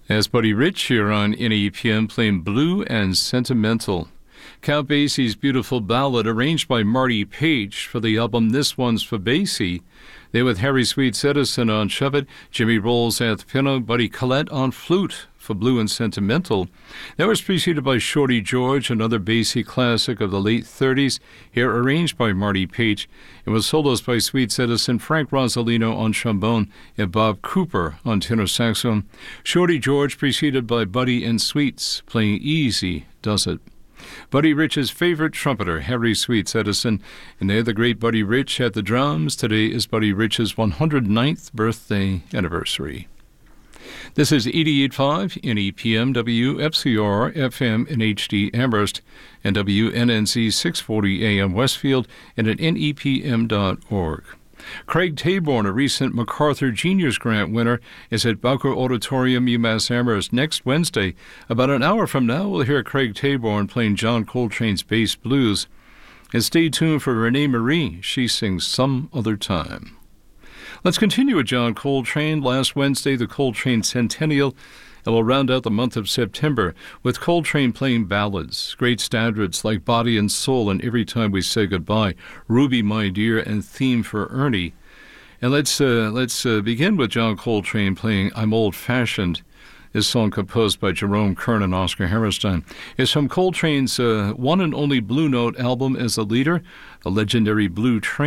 As Buddy Rich here on NEPM playing Blue and Sentimental. Count Basie's beautiful ballad arranged by Marty Page for the album This One's for Basie. They with Harry Sweets Edison on Shove It, Jimmy Rolls at the piano, Buddy Collette on flute for Blue and Sentimental. That was preceded by Shorty George, another Basie classic of the late 30s, here arranged by Marty Page. It was solos by Sweets Edison, Frank Rosalino on trombone, and Bob Cooper on tenor saxophone. Shorty George preceded by Buddy and Sweets playing Easy Does It. Buddy Rich's favorite trumpeter, Harry Sweets Edison, and they're the great Buddy Rich at the drums. Today is Buddy Rich's 109th birthday anniversary. This is 88.5 NEPM, WFCR, FM in HD Amherst, and WNNC 640 AM Westfield, and at nepm.org. Craig Taborn, a recent MacArthur Genius Grant winner, is at Bowker Auditorium, UMass Amherst next Wednesday. About an hour from now, we'll hear Craig Taborn playing John Coltrane's bass blues. And stay tuned for Renee Marie. She sings Some Other Time. Let's continue with John Coltrane. Last Wednesday, the Coltrane Centennial, and we'll round out the month of September with Coltrane playing ballads, great standards like Body and Soul and Every Time We Say Goodbye, Ruby, My Dear, and Theme for Ernie. And let's begin with John Coltrane playing I'm Old Fashioned, this song composed by Jerome Kern and Oscar Hammerstein. It's from Coltrane's one and only Blue Note album as a leader, the legendary Blue Train.